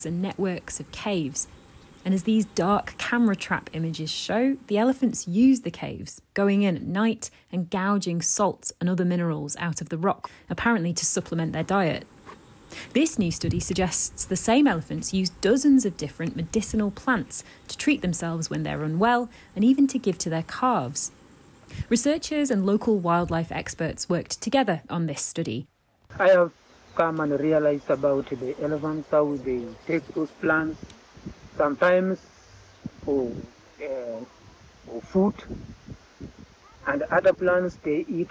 and networks of caves. And as these dark camera trap images show, the elephants use the caves, going in at night and gouging salts and other minerals out of the rock, apparently to supplement their diet. This new study suggests the same elephants use dozens of different medicinal plants to treat themselves when they're unwell and even to give to their calves. Researchers and local wildlife experts worked together on this study. I have come and realized about the elephants, how they take those plants, sometimes for food, and other plants they eat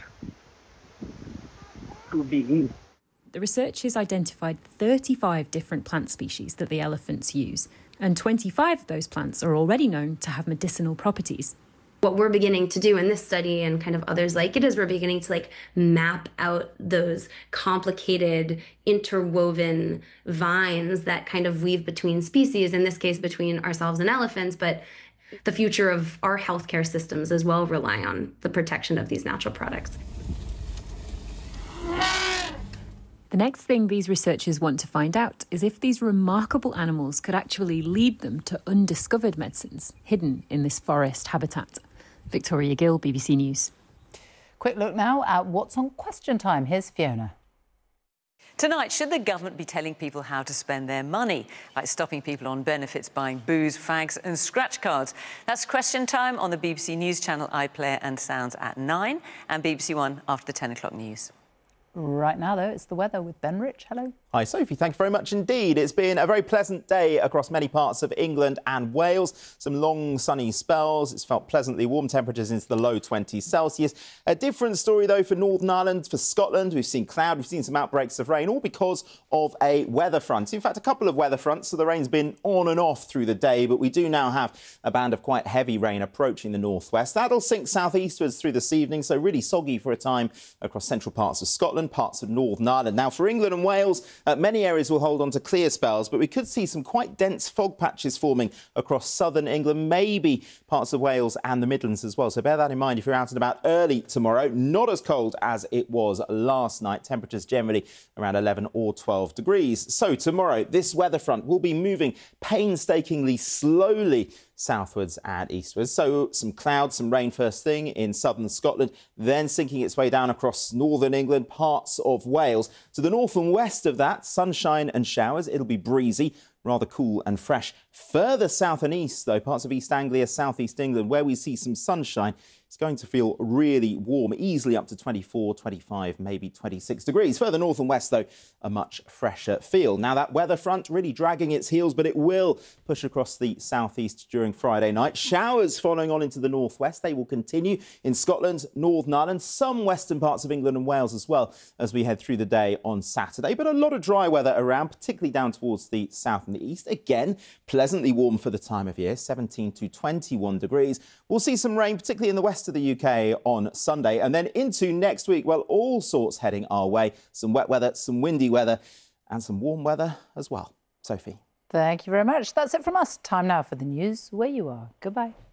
to be healed. The researchers identified 35 different plant species that the elephants use, and 25 of those plants are already known to have medicinal properties. What we're beginning to do in this study and kind of others like it is we're beginning to map out those complicated interwoven vines that kind of weave between species, in this case between ourselves and elephants, but the future of our healthcare systems as well rely on the protection of these natural products. The next thing these researchers want to find out is if these remarkable animals could actually lead them to undiscovered medicines hidden in this forest habitat. Victoria Gill, BBC News. Quick look now at what's on Question Time. Here's Fiona. Tonight, should the government be telling people how to spend their money, like stopping people on benefits buying booze, fags and scratch cards? That's Question Time on the BBC News channel iPlayer and Sounds at 9 and BBC One after the 10 o'clock news. Right now, though, it's the weather with Ben Rich. Hello. Hi, Sophie. Thank you very much indeed. It's been a very pleasant day across many parts of England and Wales. Some long sunny spells. It's felt pleasantly warm, temperatures into the low 20s Celsius. A different story, though, for Northern Ireland, for Scotland. We've seen cloud, we've seen some outbreaks of rain, all because of a weather front. In fact, a couple of weather fronts, so the rain's been on and off through the day, but we do now have a band of quite heavy rain approaching the northwest. That'll sink southeastwards through this evening, so really soggy for a time across central parts of Scotland, parts of Northern Ireland. Now, for England and Wales, many areas will hold on to clear spells, but we could see some quite dense fog patches forming across southern England, maybe parts of Wales and the Midlands as well. So bear that in mind if you're out and about early tomorrow. Not as cold as it was last night. Temperatures generally around 11 or 12 degrees. So tomorrow, this weather front will be moving painstakingly slowly southwards and eastwards. So some clouds, some rain first thing in southern Scotland, then sinking its way down across northern England, parts of Wales. To the north and west of that, sunshine and showers. It'll be breezy, rather cool and fresh. Further south and east, though, parts of East Anglia, southeast England, where we see some sunshine, it's going to feel really warm, easily up to 24, 25, maybe 26 degrees. Further north and west, though, a much fresher feel. Now, that weather front really dragging its heels, but it will push across the southeast during Friday night. Showers following on into the northwest. They will continue in Scotland, Northern Ireland, some western parts of England and Wales as well as we head through the day on Saturday. But a lot of dry weather around, particularly down towards the south and the east. Again, pleasantly warm for the time of year, 17 to 21 degrees. We'll see some rain, particularly in the west of the UK on Sunday, and then into next week, well, all sorts heading our way. Some wet weather, some windy weather and some warm weather as well. Sophie. Thank you very much. That's it from us. Time now for the news where you are. Goodbye.